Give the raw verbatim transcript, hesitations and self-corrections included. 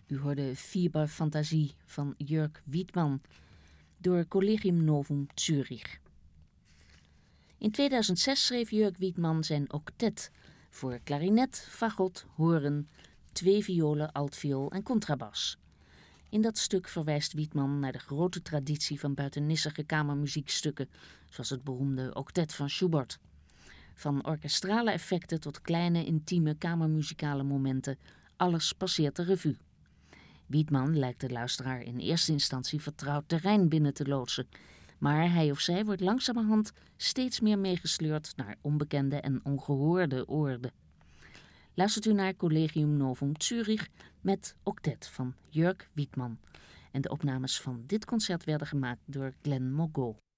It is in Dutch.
U hoorde Fieber Fantasie van Jörg Wiedmann door Collegium Novum Zürich. In tweeduizend zes schreef Jörg Wiedmann zijn octet voor klarinet, fagot, hoorn, twee violen, altviool en contrabas. In dat stuk verwijst Wiedmann naar de grote traditie van buitennissige kamermuziekstukken, zoals het beroemde octet van Schubert. Van orkestrale effecten tot kleine, intieme kamermuzikale momenten, alles passeert de revue. Wiedmann lijkt de luisteraar in eerste instantie vertrouwd terrein binnen te loodsen, maar hij of zij wordt langzamerhand steeds meer meegesleurd naar onbekende en ongehoorde oorden. Luistert u naar Collegium Novum Zürich met octet van Jörg Wiedmann. En de opnames van dit concert werden gemaakt door Glenn Mogul.